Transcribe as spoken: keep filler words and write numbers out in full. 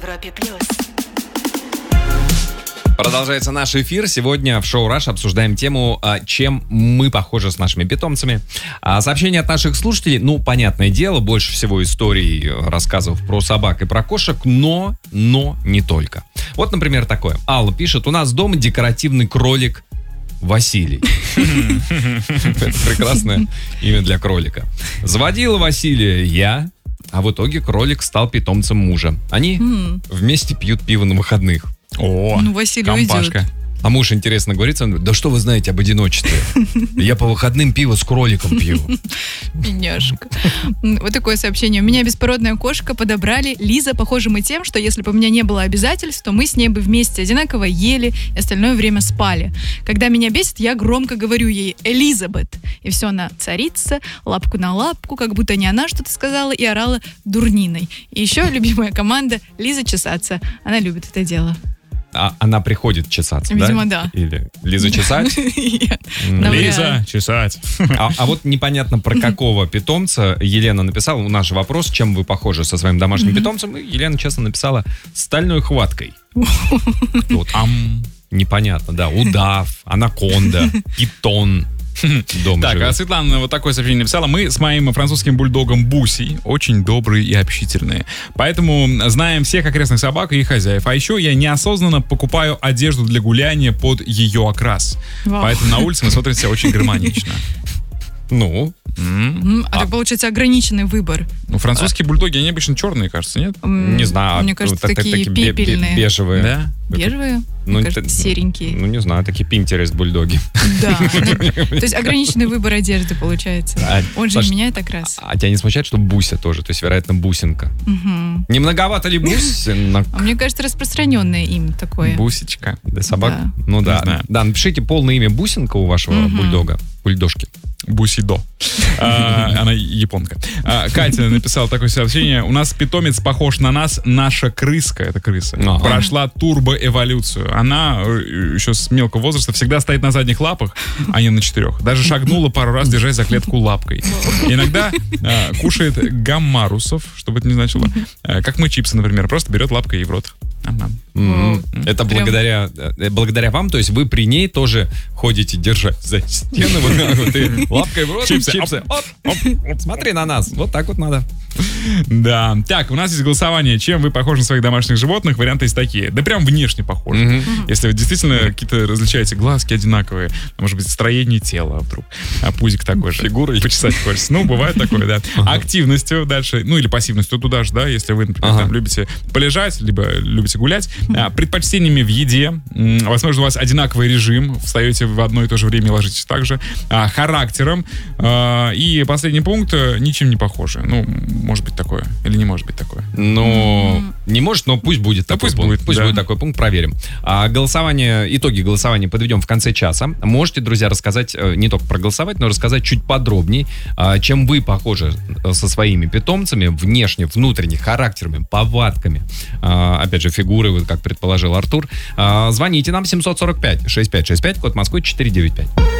Европе плюс. Продолжается наш эфир. Сегодня в шоу «Раш» обсуждаем тему, чем мы похожи с нашими питомцами. Сообщения от наших слушателей, ну, понятное дело, больше всего историй, рассказов про собак и про кошек, но, но не только. Вот, например, такое. Алла пишет: у нас дома декоративный кролик Василий. Это прекрасное имя для кролика. Заводила Василия я, а в итоге кролик стал питомцем мужа. Они вместе пьют пиво на выходных. О, ну, Василий компашка. уйдет. А муж, интересно, говорит, он говорит: да что вы знаете об одиночестве? Я по выходным пиво с кроликом пью. Бедняжка. Вот такое сообщение. У меня беспородная кошка, подобрали. Лиза, похожа мы тем, что если бы у меня не было обязательств, то мы с ней бы вместе одинаково ели и остальное время спали. Когда меня бесит, я громко говорю ей: Элизабет. И все, она царица, лапку на лапку, как будто не она что-то сказала, и орала дурниной. И еще любимая команда — Лиза чесаться. Она любит это дело. А она приходит чесаться, Видимо, да? да. Или Лиза чесать? Лиза, чесать. А, а вот непонятно, про какого питомца Елена написала. У нас же вопрос: чем вы похожи со своим домашним питомцем? И Елена честно написала: стальной хваткой. Вот. Ам. Непонятно, да. Удав, анаконда, питон. Дома так, живет. а Светлана вот такое сообщение написала: мы с моим французским бульдогом Бусей очень добрые и общительные. Поэтому знаем всех окрестных собак и их хозяев. А еще я неосознанно покупаю одежду для гуляния под ее окрас. Вау. Поэтому на улице мы смотримся очень гармонично. Ну, М, А так получается ограниченный выбор. Ну, французские бульдоги, они обычно черные, кажется, нет? М, не знаю. Мне кажется, так- так- такие бе- бе- пепельные. Бежевые. Да? Бежевые? Ну, Мне кажется, это- серенькие. Ну, не знаю, такие Pinterest бульдоги. Да. То есть ограниченный выбор одежды получается. А, Он же Саш, не меняет окрас. А тебя не смущает, что Буся тоже? То есть, вероятно, бусинка. Мгм. Не многовато ли бусинок? А мне кажется, распространенное имя такое. Бусечка. Для собак? Да. Ну Не да. знаю. Да, напишите полное имя Бусинка у вашего Мгм. бульдога. Бульдожки. Бусидо. А, она японка. А, Катя написала такое сообщение: у нас питомец похож на нас, наша крыска, это крыса, Ага. прошла турбоэволюцию. Она э, еще с мелкого возраста всегда стоит на задних лапах, а не на четырех. Даже шагнула пару раз, держась за клетку лапкой. Иногда э, кушает гаммарусов, что бы это ни значило. Э, как мы чипсы, например, просто берет лапкой и в рот. Ага. Мгм. Вау. Это Прям- благодаря, э, благодаря вам, то есть вы при ней тоже ходите держать за стены, вот так вот, и лапкой в рот, Чипсы. чипсы. Оп, оп, оп, смотри на нас, вот так вот надо. Да. Так, у нас есть голосование. Чем вы похожи на своих домашних животных? Варианты есть такие. Да прям внешне похожи. Мгм. Если вы действительно какие-то различаете, глазки одинаковые, может быть, строение тела вдруг, а пузик такой же. Фигурой. Почесать хочется. Ну, бывает такое, да. Активностью дальше, ну или пассивностью туда же, да, если вы, например, Ага. там любите полежать, либо любите гулять. А, предпочтениями в еде. М, Возможно, у вас одинаковый режим, встаете в одно и то же время и ложитесь так же. А, характером. А, и последний пункт, э, ничем не похожи. Ну, может быть такое. Или не может быть такое. Ну, не может, но пусть будет Да такой пусть пункт. будет, Пусть да. будет такой пункт, проверим. А голосование, итоги голосования подведем в конце часа. Можете, друзья, рассказать, э, не только проголосовать, но рассказать чуть подробнее, а, чем вы похожи э, со своими питомцами, внешне, внутренне, характерами, повадками. А, опять же, фигуры, вот как предположил Артур. А, звоните нам семь сорок пять шестьдесят пять шестьдесят пять, код Москвы четыреста девяносто пять.